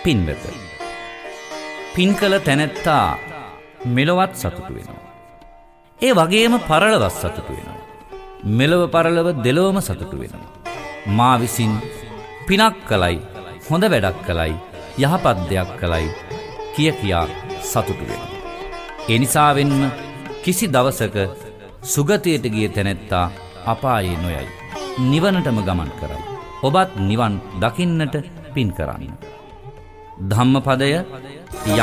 පින්වත, පින් කළ තැනැත්තා මෙලොවත් සතුටු වෙනවා. ඒ වගේම පරලොවත් සතුටු වෙනවා. මෙලොව පරලොව දෙලොවම සතුටු වෙනවා. මා විසින් පිනක් කළයි, හොඳ වැඩක් කළයි, යහපත් දෙයක් කළයි කියා සතුටු වෙනවා. ඒ නිසාවෙන්ම කිසි දවසක සුගතියට ගිය තැනැත්තා අපායේ නොයයි, නිවනටම ගමන් කරයි. ඔබත් නිවන් දකින්නට පින් කරන්න. ධම්මපදය